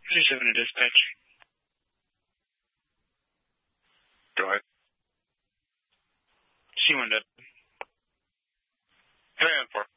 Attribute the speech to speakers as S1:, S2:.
S1: 37 to dispatch.
S2: Go ahead.
S1: C1 W.
S2: Command 4.